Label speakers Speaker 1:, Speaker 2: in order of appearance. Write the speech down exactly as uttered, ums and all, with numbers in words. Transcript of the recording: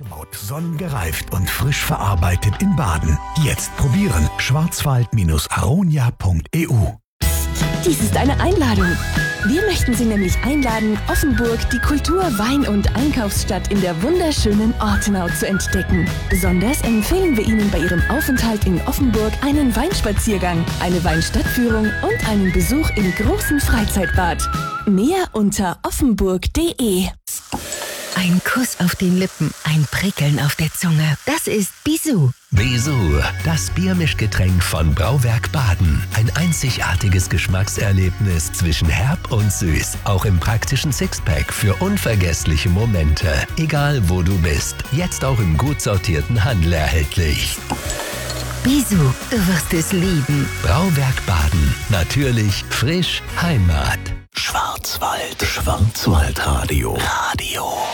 Speaker 1: Angebaut, sonnengereift und frisch verarbeitet in Baden. Jetzt probieren. schwarzwald aronia punkt e u.
Speaker 2: Dies ist eine Einladung. Wir möchten Sie nämlich einladen, Offenburg, die Kultur-, Wein- und Einkaufsstadt in der wunderschönen Ortenau zu entdecken. Besonders empfehlen wir Ihnen bei Ihrem Aufenthalt in Offenburg einen Weinspaziergang, eine Weinstadtführung und einen Besuch im großen Freizeitbad. Mehr unter offenburg punkt de.
Speaker 3: Ein Kuss auf den Lippen, ein Prickeln auf der Zunge. Das ist Bisou.
Speaker 4: Bisou, das Biermischgetränk von Brauwerk Baden. Ein einzigartiges Geschmackserlebnis zwischen herb und süß. Auch im praktischen Sixpack für unvergessliche Momente. Egal wo du bist, jetzt auch im gut sortierten Handel erhältlich.
Speaker 3: Bisou, du wirst es lieben.
Speaker 4: Brauwerk Baden. Natürlich, frisch, Heimat.
Speaker 1: Schwarzwald. Schwarzwaldradio. Radio.